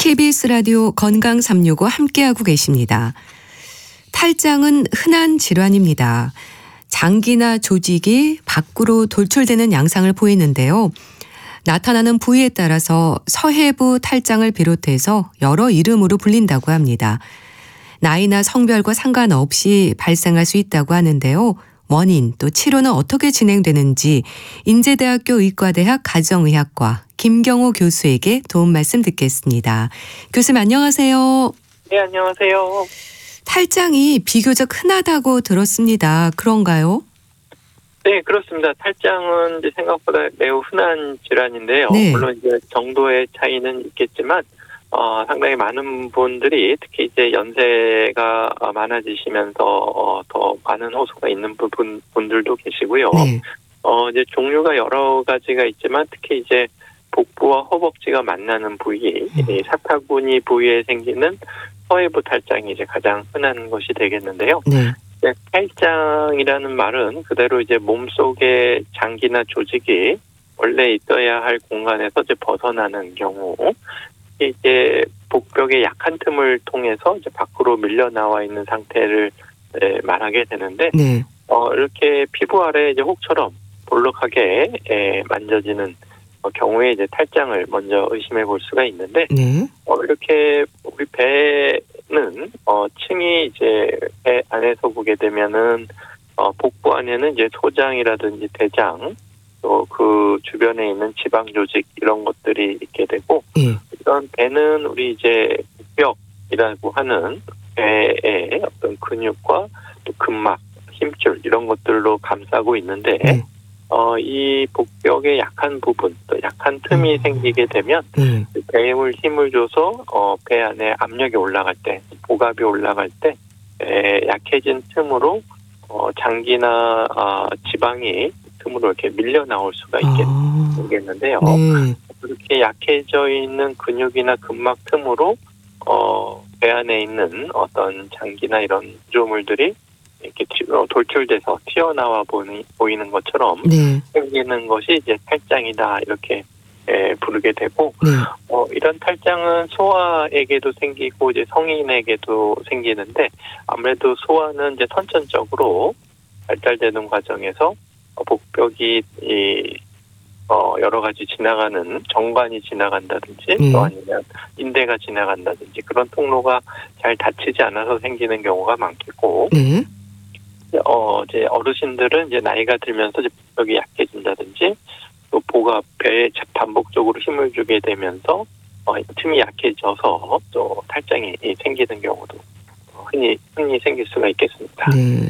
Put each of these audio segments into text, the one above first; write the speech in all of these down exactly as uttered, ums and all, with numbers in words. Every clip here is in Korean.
케이비에스 라디오 건강 삼육오 함께하고 계십니다. 탈장은 흔한 질환입니다. 장기나 조직이 밖으로 돌출되는 양상을 보이는데요. 나타나는 부위에 따라서 서해부 탈장을 비롯해서 여러 이름으로 불린다고 합니다. 나이나 성별과 상관없이 발생할 수 있다고 하는데요. 원인 또 치료는 어떻게 진행되는지 인제대학교 의과대학 가정의학과 김경호 교수에게 도움 말씀 듣겠습니다. 교수님 안녕하세요. 네, 안녕하세요. 탈장이 비교적 흔하다고 들었습니다. 그런가요? 네, 그렇습니다. 탈장은 이제 생각보다 매우 흔한 질환인데요. 네. 물론 이제 정도의 차이는 있겠지만 어, 상당히 많은 분들이 특히 이제 연세가 많아지시면서 어, 더 많은 호소가 있는 부분 분들도 계시고요. 네. 어, 이제 종류가 여러 가지가 있지만 특히 이제 복부와 허벅지가 만나는 부위, 음. 이 사타구니 부위에 생기는 서해부 탈장이 이제 가장 흔한 것이 되겠는데요. 네. 네, 탈장이라는 말은 그대로 이제 몸속에 장기나 조직이 원래 있어야 할 공간에서 이제 벗어나는 경우, 이제 복벽의 약한 틈을 통해서 이제 밖으로 밀려 나와 있는 상태를 에, 말하게 되는데, 네. 어, 이렇게 피부 아래 이제 혹처럼 볼록하게 에, 만져지는 어, 경우에 이제 탈장을 먼저 의심해 볼 수가 있는데, 네. 어, 이렇게 우리 배는 어, 층이 이제 배 안에서 보게 되면은 어, 복부 안에는 이제 소장이라든지 대장, 또 그 주변에 있는 지방 조직 이런 것들이 있게 되고, 예. 이런 배는 우리 이제 복벽이라고 하는 배의 어떤 근육과 또 근막, 힘줄 이런 것들로 감싸고 있는데, 네. 어, 이 복벽의 약한 부분, 또 약한 틈이 음. 생기게 되면 네. 배에 힘을 줘서 어, 배 안에 압력이 올라갈 때, 복압이 올라갈 때 에, 약해진 틈으로 어, 장기나 어, 지방이 틈으로 이렇게 밀려 나올 수가 있게 아. 되겠는데요. 네. 그렇게 약해져 있는 근육이나 근막 틈으로 어, 배 안에 있는 어떤 장기나 이런 구조물들이 이렇게 돌출돼서 튀어나와 보이는, 보이는 것처럼 네. 생기는 것이 이제 탈장이다 이렇게 에, 부르게 되고, 네. 어, 이런 탈장은 소아에게도 생기고 이제 성인에게도 생기는데, 아무래도 소아는 이제 선천적으로 발달되는 과정에서 어, 복벽이 이 어, 여러 가지 지나가는 정관이 지나간다든지 네. 또 아니면 인대가 지나간다든지 그런 통로가 잘 닫히지 않아서 생기는 경우가 많겠고, 네. 어, 이제 어르신들은 이제 나이가 들면서 이제 복벽이 약해진다든지 또 복압 배에 반복적으로 힘을 주게 되면서 어, 틈이 약해져서 또 탈장이 생기는 경우도 흔히 흔히 생길 수가 있겠습니다. 네.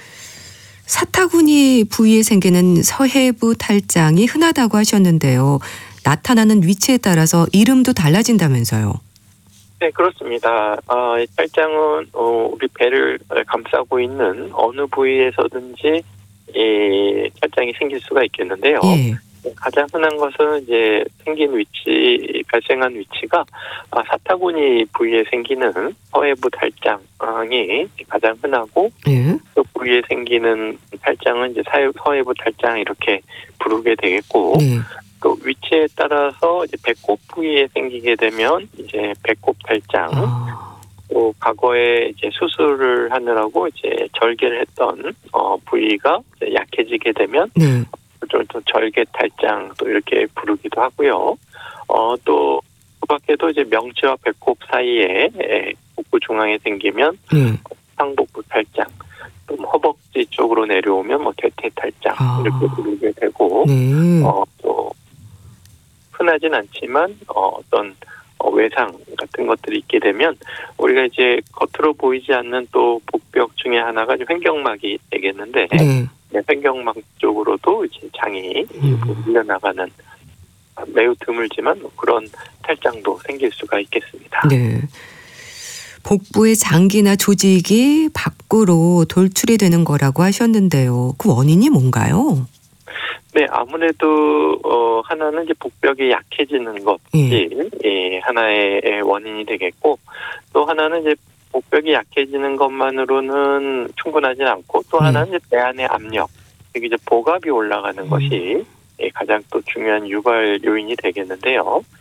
사타구니 부위에 생기는 서해부 탈장이 흔하다고 하셨는데요. 나타나는 위치에 따라서 이름도 달라진다면서요. 네, 그렇습니다. 어, 이 탈장은 어, 우리 배를 감싸고 있는 어느 부위에서든지 이 탈장이 생길 수가 있겠는데요. 예. 가장 흔한 것은 이제 생긴 위치, 발생한 위치가 아, 사타구니 부위에 생기는 서해부 탈장이 가장 흔하고, 예. 그 부위에 생기는 탈장은 이제 서해부 탈장 이렇게 부르게 되겠고, 네. 또 위치에 따라서 이제 배꼽 부위에 생기게 되면 이제 배꼽 탈장, 아. 또 과거에 이제 수술을 하느라고 이제 절개를 했던 어, 부위가 이제 약해지게 되면 네. 좀 더 절개 탈장 또 이렇게 부르기도 하고요. 어, 또 그 밖에도 이제 명치와 배꼽 사이에 복부 중앙에 생기면 네. 상복부 탈장, 또 허벅지 쪽으로 내려오면 뭐 대퇴 탈장 아. 이렇게 부르게 되고, 네. 어, 또 흔하진 않지만 어, 어떤 어, 외상 같은 것들이 있게 되면 우리가 이제 겉으로 보이지 않는 또 복벽 중에 하나가 횡격막이 되겠는데, 네. 네, 횡격막 쪽으로도 이제 장이 음. 밀려나가는 매우 드물지만 그런 탈장도 생길 수가 있겠습니다. 네. 복부의 장기나 조직이 밖으로 돌출이 되는 거라고 하셨는데요. 그 원인이 뭔가요? 네, 아무래도 어, 하나는 이제 복벽이 약해지는 것이 예. 예, 하나의 원인이 되겠고, 또 하나는 이제 복벽이 약해지는 것만으로는 충분하지 않고, 또 네. 하나는 이제 배 안의 압력, 즉 이제 복압이 올라가는 음. 것이 예, 가장 또 중요한 유발 요인이 되겠는데요.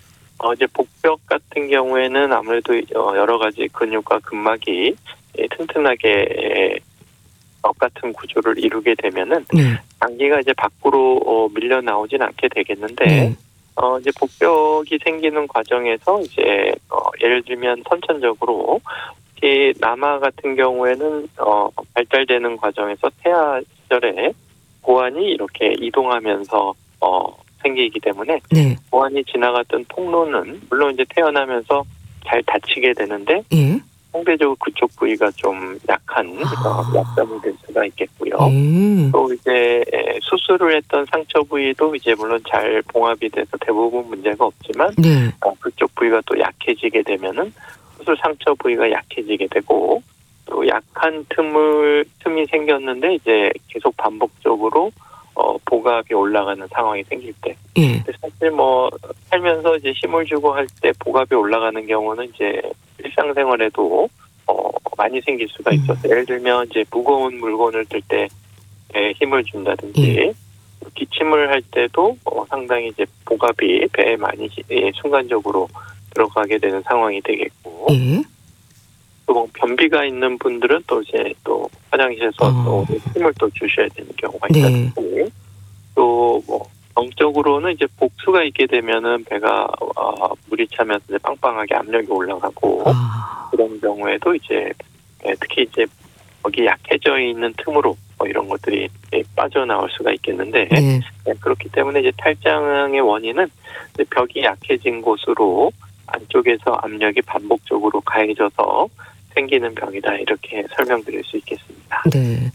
어, 이제 복벽 같은 경우에는 아무래도 어, 여러 가지 근육과 근막이 예, 튼튼하게 예, 벽 같은 구조를 이루게 되면은 네. 장기가 이제 밖으로 어, 밀려 나오진 않게 되겠는데, 네. 어, 이제 복벽이 생기는 과정에서 이제 어, 예를 들면 선천적으로 특히 남아 같은 경우에는 어, 발달되는 과정에서 태아 시절에 고환이 이렇게 이동하면서 어, 생기기 때문에 네. 고환이 지나갔던 통로는 물론 이제 태어나면서 잘 닫히게 되는데 예. 상대적으로 그쪽 부위가 좀 약한 아. 어, 약점이 될 수가 있겠고요. 예. 또 이제 수술을 했던 상처 부위도 이제 물론 잘 봉합이 돼서 대부분 문제가 없지만 네. 어, 그쪽 부위가 또 약해지게 되면은 수술 상처 부위가 약해지게 되고 또 약한 틈을 틈이 생겼는데 이제 계속 반복적으로 어, 복압이 올라가는 상황이 생길 때, 예. 사실 뭐 살면서 이제 힘을 주고 할 때 복압이 올라가는 경우는 이제 일상생활에도 어, 많이 생길 수가 음. 있어서 예를 들면 이제 무거운 물건을 들 때 힘을 준다든지 예. 기침을 할 때도 어, 상당히 이제 복압이 배에 많이 예, 순간적으로 들어가게 되는 상황이 되겠고. 예. 또 변비가 있는 분들은 또 이제 또 화장실에서 어. 또 힘을 또 주셔야 되는 경우가 네. 있다든지 또 뭐 정적으로는 이제 복수가 있게 되면은 배가 어, 물이 차면서 이제 빵빵하게 압력이 올라가고 아. 그런 경우에도 이제 예, 특히 이제 거기 약해져 있는 틈으로 뭐 이런 것들이 예, 빠져나올 수가 있겠는데 네. 예, 그렇기 때문에 이제 탈장의 원인은 이제 벽이 약해진 곳으로 안쪽에서 압력이 반복적으로 가해져서 생기는 병이다 이렇게 설명드릴 수 있겠습니다. 네.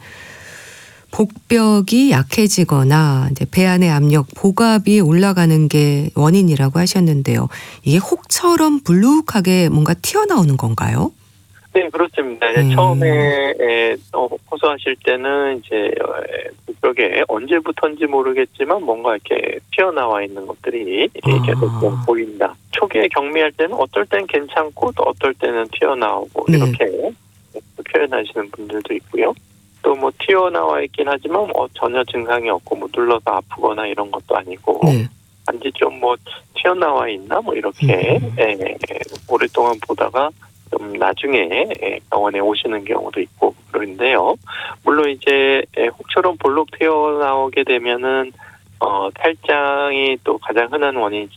복벽이 약해지거나 이제 배 안의 압력, 복압이 올라가는 게 원인이라고 하셨는데요. 이게 혹처럼 불룩하게 뭔가 튀어나오는 건가요? 네, 그렇습니다. 음. 처음에 에, 어, 호소하실 때는 이제 어, 복벽에 언제부터인지 모르겠지만 뭔가 이렇게 튀어나와 있는 것들이 아. 계속 좀 보인다. 초기에 경미할 때는 어떨 땐 괜찮고 또 어떨 때는 튀어나오고 네. 이렇게 표현하시는 분들도 있고요. 또 뭐 튀어나와 있긴 하지만 뭐 전혀 증상이 없고 뭐 눌러서 아프거나 이런 것도 아니고 네. 단지 좀 뭐 튀어나와 있나 뭐 이렇게 음. 예, 예, 오랫동안 보다가 좀 나중에 예, 병원에 오시는 경우도 있고 그런데요. 물론 이제 예, 혹처럼 볼록 튀어나오게 되면은 어, 탈장이 또 가장 흔한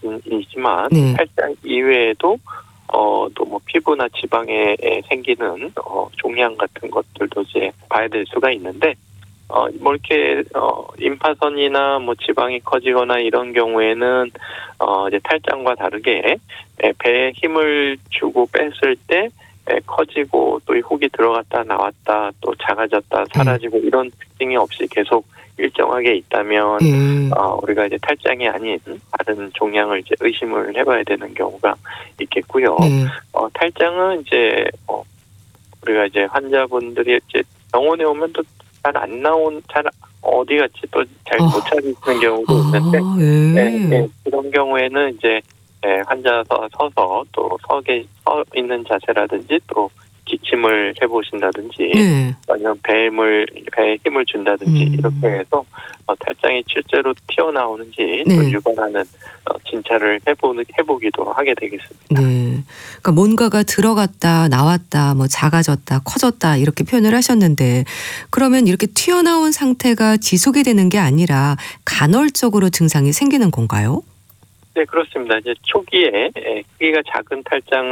원인이지만 네. 탈장 이외에도 어, 또 뭐 피부나 지방에 생기는 어, 종양 같은 것들도 이제 봐야 될 수가 있는데 어, 뭐 이렇게 어, 임파선이나 뭐 지방이 커지거나 이런 경우에는 어, 이제 탈장과 다르게 에, 배에 힘을 주고 뺐을 때 에, 커지고 또 이 혹이 들어갔다 나왔다 또 작아졌다 사라지고 음. 이런 특징이 없이 계속 일정하게 있다면 예. 어, 우리가 이제 탈장이 아닌 다른 종양을 이제 의심을 해봐야 되는 경우가 있겠고요. 네. 어, 탈장은 이제 어, 우리가 이제 환자분들이 이제 병원에 오면 또 잘 안 나온 잘 어디 갔지 또 잘 못 아. 찾으시는 경우도 있는데 아, 예. 네, 네, 그런 경우에는 이제 네, 환자 서, 서서 또 서게 서 있는 자세라든지 또 기침을 해보신다든지 네. 아니면 배임을 배에 힘을 준다든지 음. 이렇게 해서 어, 탈장이 실제로 튀어나오는지 네. 또 유발하는 어, 진찰을 해보는 해보기도 하게 되겠습니다. 네. 그러니까 뭔가가 들어갔다 나왔다 뭐 작아졌다 커졌다 이렇게 표현을 하셨는데 그러면 이렇게 튀어나온 상태가 지속이 되는 게 아니라 간헐적으로 증상이 생기는 건가요? 네, 그렇습니다. 이제 초기에 크기가 작은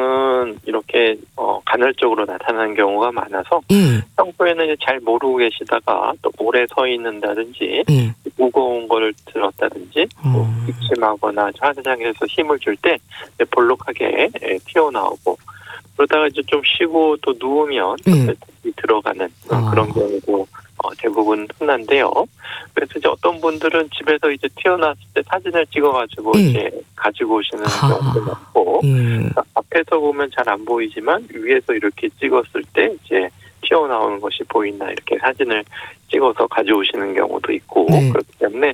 탈장은 이렇게 어, 간헐적으로 나타나는 경우가 많아서 예. 평소에는 이제 잘 모르고 계시다가 또 오래 서 있는다든지 예. 무거운 걸 들었다든지 또 음. 기침하거나 화장실에서 힘을 줄 때 볼록하게 튀어나오고 그러다가 이제 좀 쉬고 또 누우면 예. 들어가는 아. 그런 경우도 어, 대부분 흔한데요. 그래서 이제 어떤 분들은 집에서 이제 튀어나왔을 때 사진을 찍어가지고 예. 이제 가지고 오시는 경우도 많고 예. 앞에서 보면 잘 안 보이지만 위에서 이렇게 찍었을 때 이제 튀어나오는 것이 보인다 이렇게 사진을 찍어서 가져오시는 경우도 있고 네. 그렇기 때문에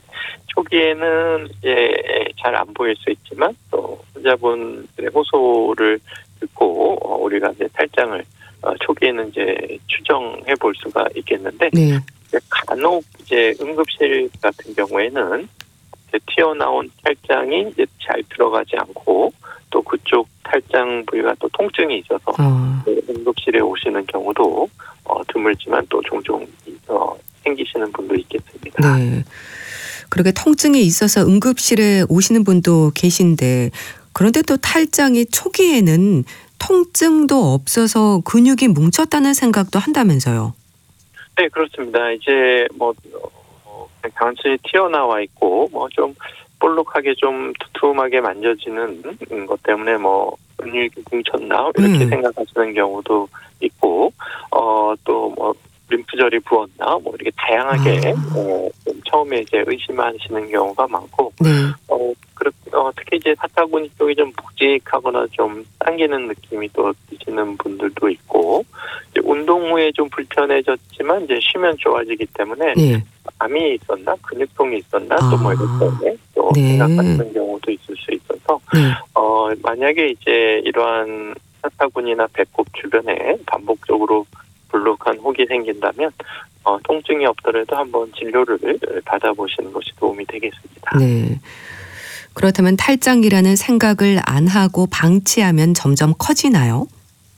초기에는 이제 잘 안 보일 수 있지만 또 환자분들의 호소를 듣고 어, 우리가 이제 탈장을 어, 초기에는 이제 추정해 볼 수가 있겠는데 네. 이제 간혹 이제 응급실 같은 경우에는 이제 튀어나온 탈장이 이제 잘 들어가지 않고 또 탈장 부위가 또 통증이 있어서 어. 응급실에 오시는 경우도 어, 드물지만 또 종종 어, 생기시는 분도 있겠습니다. 네. 그렇게 통증이 있어서 응급실에 오시는 분도 계신데 그런데 또 탈장이 초기에는 통증도 없어서 근육이 뭉쳤다는 생각도 한다면서요. 네, 그렇습니다. 이제 뭐 어, 단순히 튀어나와 있고 뭐 좀 볼록하게 좀 두툼하게 만져지는 것 때문에 뭐 근육이 뭉쳤나 이렇게 음. 생각하시는 경우도 있고 어, 또 뭐 림프절이 부었나 뭐 이렇게 다양하게 아. 어, 좀 처음에 이제 의심하시는 경우가 많고 네. 어, 그렇, 어, 특히 이제 사타구니 쪽이 좀 묵직하거나 좀 당기는 느낌이 또 드시는 분들도 있고, 이제 운동 후에 좀 불편해졌지만 이제 쉬면 좋아지기 때문에 네. 암이 있었나, 근육통이 있었나, 또 뭐 이런 아. 때문에 또 네. 생각하시는 경우도 있을 수 있어서, 네. 어, 만약에 이제 이러한 사타구니나 배꼽 주변에 반복적으로 불룩한 혹이 생긴다면, 어, 통증이 없더라도 한번 진료를 받아보시는 것이 도움이 되겠습니다. 네. 그렇다면 탈장이라는 생각을 안 하고 방치하면 점점 커지나요?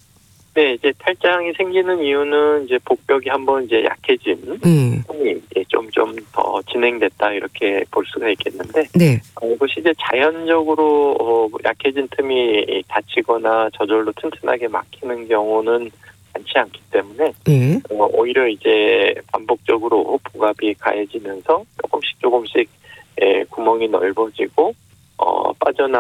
네, 이제 탈장이 생기는 이유는 이제 복벽이 한번 이제 약해진 네. 이 좀 좀 더 진행됐다 이렇게 볼 수가 있겠는데, 네. 어, 이것이 이제 자연적으로 어, 약해진 틈이 닫히거나 저절로 튼튼하게 막히는 경우는 많지 않기 때문에 네. 어, 오히려 이제 반복적으로 부갑이 가해지면서 조금씩 조금씩 예, 구멍이 넓어지고 어,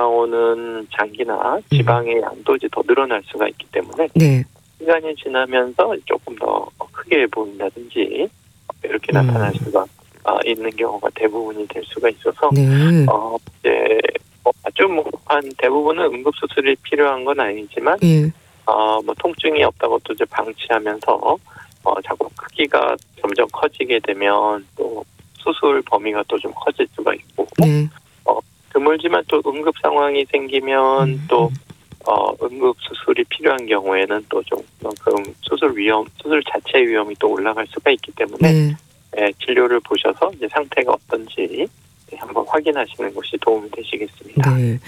빠져나오는 장기나 지방의 양도 이제 더 늘어날 수가 있기 때문에 네. 시간이 지나면서 조금 더 크게 보인다든지 이렇게 음. 나타날 수가 어, 있는 경우가 대부분이 될 수가 있어서 네. 어, 이제 뭐 아주 뭐 한 대부분은 응급 수술이 필요한 건 아니지만 예. 어, 뭐 통증이 없다고 또 이제 방치하면서 어, 자꾸 크기가 점점 커지게 되면 또 수술 범위가 또 좀 커질 수가 있고 네. 드물지만 또 응급 상황이 생기면 음. 또 어, 응급 수술이 필요한 경우에는 또 좀 그만큼 수술 위험, 수술 자체 위험이 또 올라갈 수가 있기 때문에 네. 예, 진료를 보셔서 이제 상태가 어떤지 한번 확인하시는 것이 도움이 되시겠습니다. 네.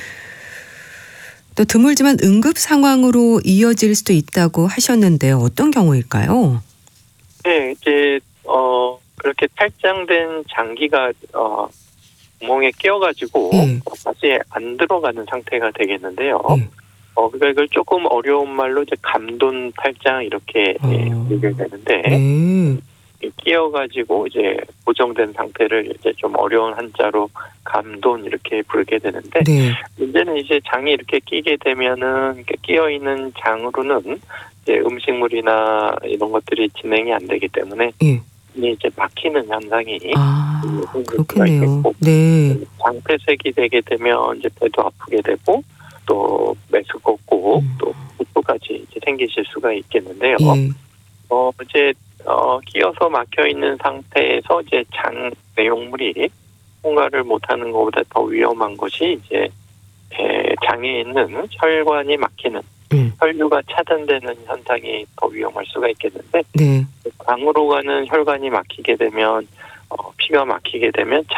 또 드물지만 응급 상황으로 이어질 수도 있다고 하셨는데 어떤 경우일까요? 네, 이제 어, 그렇게 탈장된 장기가 어, 구멍에 끼어가지고 예. 다시 안 들어가는 상태가 되겠는데요. 예. 어, 그러니까 이걸 조금 어려운 말로 이제 감돈 탈장 이렇게 어. 예, 얘기가 되는데 네. 끼어가지고 이제 고정된 상태를 이제 좀 어려운 한자로 감돈 이렇게 부르게 되는데 네. 문제는 이제 장이 이렇게 끼게 되면은 끼어 있는 장으로는 이제 음식물이나 이런 것들이 진행이 안 되기 때문에 예. 이게 이제 막히는 현상이 아, 생길 수가 그렇겠네요. 있겠고 네. 장폐색이 되게 되면 이제 배도 아프게 되고 또 메스껍고 음. 또 구토까지 이제 생기실 수가 있겠는데요. 예. 어 이제 어 끼어서 막혀 있는 상태에서 이제 장 내용물이 통과를 못하는 것보다 더 위험한 것이 이제 에, 장에 있는 혈관이 막히는 음. 혈류가 차단되는 현상이 더 위험할 수가 있겠는데 네. 장으로 가는 혈관이 막히게 되면 어, 피가 막히게 되면